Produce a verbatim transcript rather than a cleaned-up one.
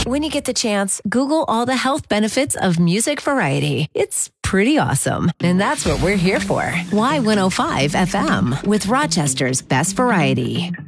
When you get the chance, Google all the health benefits of music variety. It's pretty awesome. And that's what we're here for. Y one oh five F M with Rochester's best variety.